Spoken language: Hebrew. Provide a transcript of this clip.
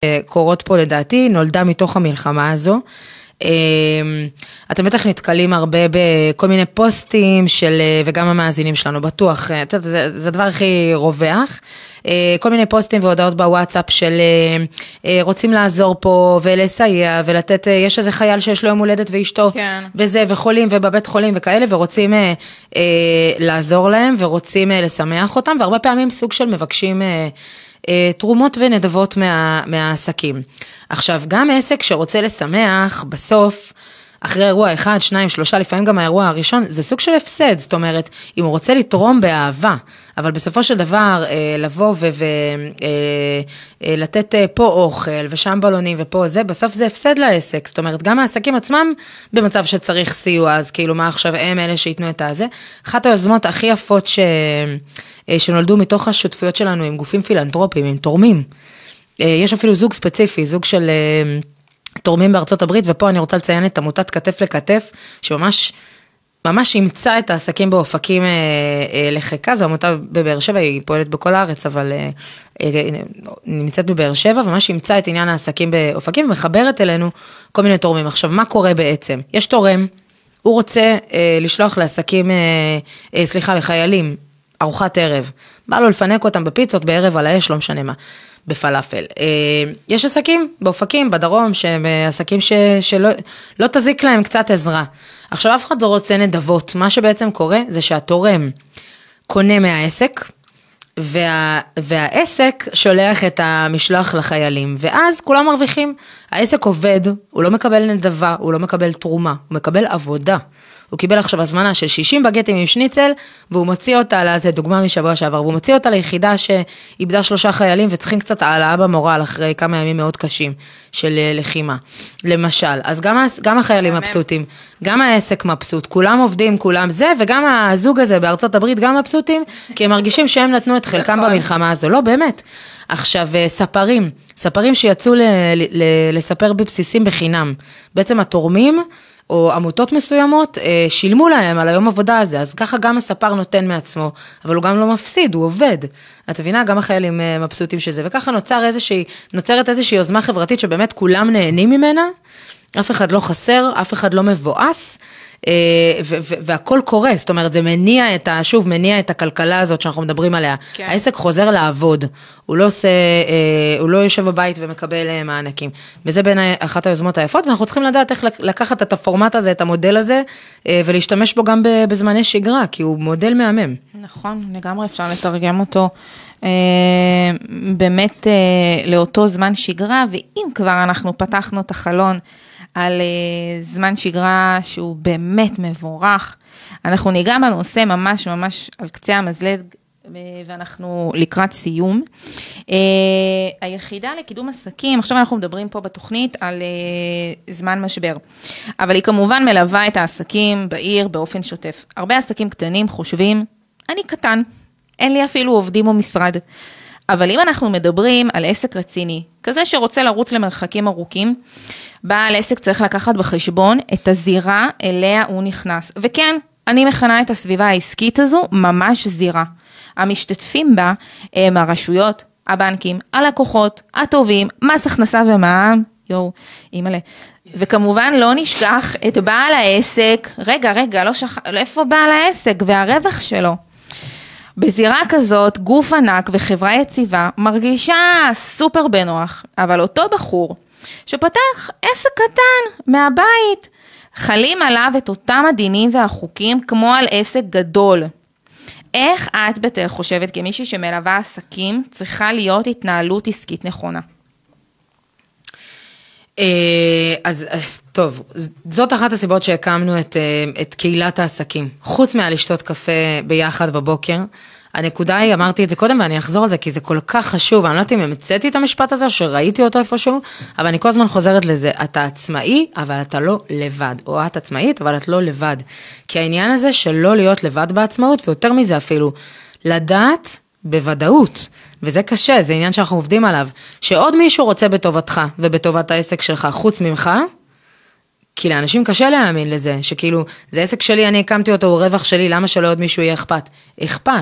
שקורות פה לדעתי, נולדה מתוך המלחמה הזו. אתם בטח נתקלים הרבה בכל מיני פוסטים של, וגם המאזינים שלנו, בטוח, זה הדבר הכי רווח, כל מיני פוסטים והודעות בוואטסאפ של רוצים לעזור פה ולסייע ולתת, יש איזה חייל שיש לו יום הולדת ואשתו וזה, וחולים ובבית חולים וכאלה, ורוצים לעזור להם ורוצים לשמח אותם, והרבה פעמים סוג של מבקשים תרומות ונדבות מהעסקים. עכשיו, גם עסק שרוצה לשמח, בסוף, אחרי אירוע 1, 2, 3, לפעמים גם האירוע הראשון, זה סוג של הפסד, זאת אומרת, אם הוא רוצה לתרום באהבה, אבל בסופו של דבר, לבוא ולתת פה אוכל, ושם בלונים ופה זה, בסוף זה הפסד לעסק, זאת אומרת, גם העסקים עצמם, במצב שצריך סיוע, אז כאילו מה עכשיו הם אלה שיתנו את הזה. אחת היוזמות הכי יפות שנולדו מתוך השותפויות שלנו, עם גופים פילנטרופיים, עם תורמים. יש אפילו זוג ספציפי, זוג של תורמים בארצות הברית, ופה אני רוצה לציין את עמותת כתף לכתף, ממש ימצא את העסקים באופקים לחיקה, זו עמותה בבאר שבע, היא פועלת בכל הארץ, אבל נמצאת בבאר שבע, וממש ימצא את עניין העסקים באופקים, ומחברת אלינו כל מיני תורמים. עכשיו, מה קורה בעצם? יש תורם, הוא רוצה לשלוח לעסקים, לחיילים, ארוחת ערב, בא לו לפנק אותם בפיצות, בערב על האש, לא משנה מה, בפלאפל. יש עסקים באופקים, בדרום, שהם עסקים שלא תזיק להם קצת עזרה. עכשיו אף אחד לא רוצה נדבות, מה שבעצם קורה זה שהתורם קונה מהעסק, והעסק שולח את המשלוח לחיילים, ואז כולם מרוויחים, העסק עובד, הוא לא מקבל נדבה, הוא לא מקבל תרומה, הוא מקבל עבודה, הוא קיבל עכשיו הזמנה של 60 בגטים עם שניצל, והוא מוציא אותה, זה דוגמה משבוע שעבר, והוא מוציא אותה ליחידה שאיבדה 3 חיילים, וצריכים קצת העלאה במורל, אחרי כמה ימים מאוד קשים של לחימה, למשל. אז גם החיילים מבסוטים, גם העסק מבסוט, כולם עובדים, כולם זה, וגם הזוג הזה בארצות הברית גם מבסוטים, כי הם מרגישים שהם נתנו את חלקם במלחמה הזו, לא באמת. עכשיו, ספרים שיצאו לספר בבסיסים בחינם, בעצם התורמים, או עמותות מסוימות, שילמו להם על היום עבודה הזה, אז ככה גם הספר נותן מעצמו, אבל הוא גם לא מפסיד, הוא עובד. את מבינה, גם החיילים מבסוטים שזה, וככה נוצרת איזושהי יוזמה חברתית, שבאמת כולם נהנים ממנה, אף אחד לא חסר, אף אחד לא מבואס, והכל קורה, זאת אומרת, זה מניע את הכלכלה הזאת שאנחנו מדברים עליה. כן. העסק חוזר לעבוד, הוא לא יושב בבית ומקבל מענקים. וזה בין אחת היוזמות היפות, ואנחנו צריכים לדעת איך לקחת את הפורמט הזה, את המודל הזה, ולהשתמש בו גם בזמני שגרה, כי הוא מודל מהמם. נכון, לגמרי אפשר לתרגם אותו באמת לאותו זמן שגרה, ואם כבר אנחנו פתחנו את החלון, על זמן שגרה שהוא באמת מבורך. אנחנו ניגע בנושא ממש על קצה המזלג, ואנחנו לקראת סיום. היחידה לקידום עסקים, עכשיו אנחנו מדברים פה בתוכנית על זמן משבר, אבל היא כמובן מלווה את העסקים בעיר באופן שוטף. הרבה עסקים קטנים חושבים, אני קטן, אין לי אפילו עובדים או משרד. אבל אם אנחנו מדברים על עסק רציני, כזה שרוצה לרוץ למרחקים ארוכים, בעל עסק צריך לקחת בחשבון את הזירה אליה הוא נכנס. וכן, אני מכנה את הסביבה העסקית הזו ממש זירה. המשתתפים בה הם הרשויות, הבנקים, הלקוחות, הטובים, מס הכנסה ומע"מ, אימא'לה. וכמובן לא נשכח את בעל העסק, רגע, איפה בעל העסק והרווח שלו? בזירה כזאת, גוף ענק וחברה יציבה מרגישה סופר בנוח, אבל אותו בחור שפתח עסק קטן מהבית, חלים עליו את אותם הדינים והחוקים כמו על עסק גדול. איך את בתל חושבת כמישהי שמלווה עסקים צריכה להיות התנהלות עסקית נכונה? אז טוב, זאת אחת הסיבות שהקמנו את קהילת העסקים, חוץ מהלשתות קפה ביחד בבוקר. הנקודה היא, אמרתי את זה קודם ואני אחזור על זה, כי זה כל כך חשוב, אני לא יודעת אם המצאתי את המשפט הזה, או שראיתי אותו איפשהו, אבל אני כל הזמן חוזרת לזה, אתה עצמאי, אבל אתה לא לבד, או את עצמאית, אבל את לא לבד, כי העניין הזה של לא להיות לבד בעצמאות, ויותר מזה אפילו, לדעת בוודאות, וזה קשה, זה עניין שאנחנו עובדים עליו, שעוד מישהו רוצה בטובתך, ובטובת העסק שלך, חוץ ממך, כי לאנשים קשה להאמין לזה, שכאילו, זה עסק שלי, אני הקמתי אותו, הוא רווח שלי, למה שלא עוד מישהו יהיה אכפת? אכפת.